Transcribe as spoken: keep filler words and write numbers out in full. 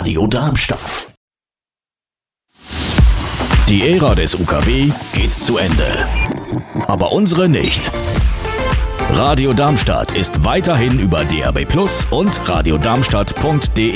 Radio Darmstadt. Die Ära des U K W geht zu Ende. Aber unsere nicht. Radio Darmstadt ist weiterhin über D A B Plus und radiodarmstadt punkt de